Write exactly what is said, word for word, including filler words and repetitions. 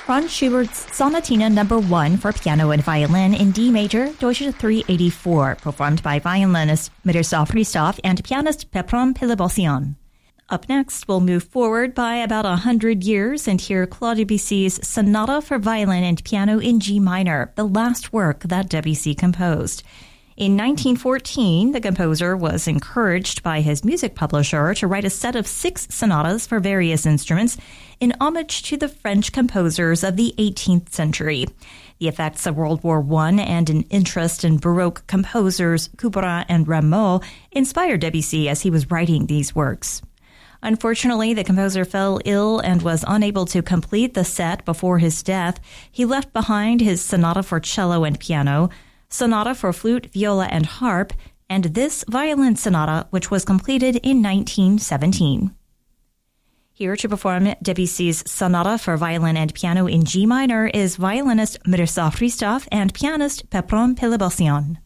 Franz Schubert's Sonatina Number One for piano and violin in D major, Deutsche three eighty-four, performed by violinist Miroslav Hristov and pianist Pepron Pilibosyan. Up next, we'll move forward by about a hundred years and hear Claude Debussy's Sonata for Violin and Piano in G minor, the last work that Debussy composed. In nineteen fourteen, the composer was encouraged by his music publisher to write a set of six sonatas for various instruments in homage to the French composers of the eighteenth century. The effects of World War One and an interest in Baroque composers Couperin and Rameau inspired Debussy as he was writing these works. Unfortunately, the composer fell ill and was unable to complete the set before his death. He left behind his Sonata for Cello and Piano, Sonata for Flute, Viola, and Harp, and this violin sonata, which was completed in nineteen seventeen. Here to perform Debussy's Sonata for Violin and Piano in G minor is violinist Miroslav Hristov and pianist Pepron Pilibosyan.